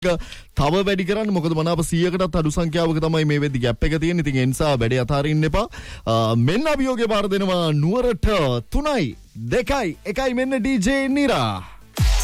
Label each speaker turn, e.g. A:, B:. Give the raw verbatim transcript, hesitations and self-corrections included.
A: තව වැඩි කරන්න මොකද මනාප සියයකටත් අඩු සංඛ්‍යාවක තමයි මේ වෙද්දි ගැප් එක තියෙන්නේ. ඉතින් ඒ නිසා වැඩි අතාරින්න එපා. මෙන්න අභියෝගය බාර දෙනවා නුවරට තුනයි දෙකයි එකයි මෙන්න ඩීජේ නිරා.